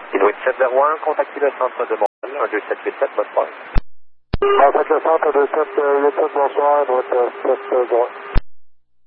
Edwin 701, contactez le centre de Montréal, 12787, bonne soirée. Contactez le centre 2787, bonsoir, Edwin 701.